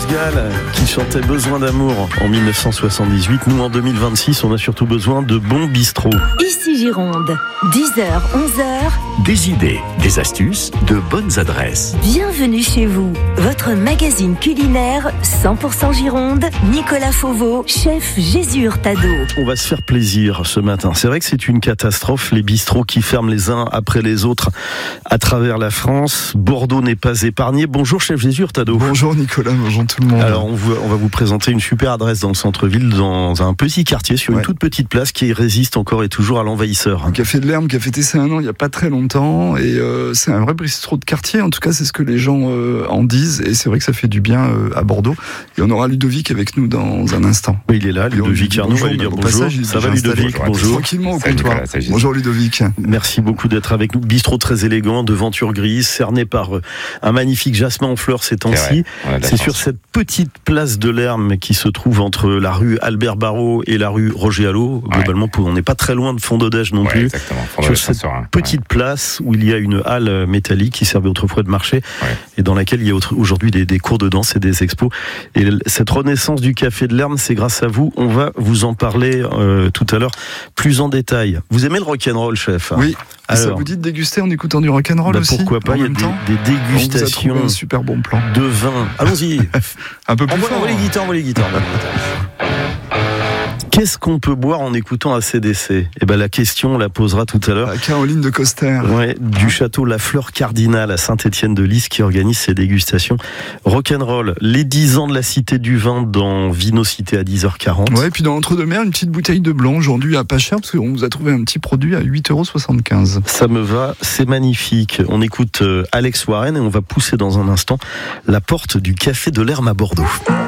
Gall qui chantait Besoin d'amour en 1978. Nous, en 2026, on a surtout besoin de bons bistrots. Ici Gironde, 10h, 11h. Des idées, des astuces, de bonnes adresses. Bienvenue chez vous. Votre magazine culinaire 100% Gironde. Nicolas Fauveau, chef Jésus Hurtado. On va se faire plaisir ce matin. C'est vrai que c'est une catastrophe, les bistrots qui ferment les uns après les autres à travers la France. Bordeaux n'est pas épargné. Bonjour chef Jésus Hurtado. Bonjour Nicolas, bonjour tout le monde. Alors on va vous présenter une super adresse dans le centre-ville, dans un petit quartier, sur une toute petite place qui résiste encore et toujours à l'envahisseur. Un café de l'Herbe qui a fêté ses 1 an il n'y a pas très longtemps et c'est un vrai bistrot de quartier, en tout cas c'est ce que les gens en disent et c'est vrai que ça fait du bien à Bordeaux. Et on aura Ludovic avec nous dans un instant. Oui, il est là, Ludovic Arnaud, on va lui dire bonjour. Passage, ça va Ludovic, bonjour. Tranquillement au comptoir. Bonjour Ludovic. Merci beaucoup d'être avec nous. Bistrot très élégant, devanture grise, cerné par un magnifique jasmin en fleurs ces temps-ci. C'est sur cette petite place de l'Herbe qui se trouve entre la rue Albert Barrault et la rue Roger Allot. Globalement, on n'est pas très loin de Fond-d'Odège non plus. Sur cette petite place où il y a une halle métallique qui servait autrefois de marché et dans laquelle il y a aujourd'hui des cours de danse et des expos. Et cette renaissance du café de l'Herbe, c'est grâce à vous. On va vous en parler tout à l'heure plus en détail. Vous aimez le rock'n'roll, chef? Oui. Alors, ça vous dit de déguster en écoutant du rock'n'roll aussi? Pourquoi pas, il y a des dégustations. On vous a trouvé un super bon plan. De vin. Allons-y. Un peu plus fort. On voit les guitares. Qu'est-ce qu'on peut boire en écoutant AC/DC? La question, on la posera tout à l'heure. La Caroline de Coster. Du château La Fleur Cardinal à Saint-Étienne-de-Lys qui organise ces dégustations. Rock'n'roll, les 10 ans de la Cité du Vin dans Vinocité à 10h40. Ouais, et puis dans l'entre-deux-mer, une petite bouteille de blanc aujourd'hui à pas cher parce qu'on vous a trouvé un petit produit à 8,75 €. Ça me va, c'est magnifique. On écoute Alex Warren et on va pousser dans un instant la porte du Café de l'Herbe à Bordeaux.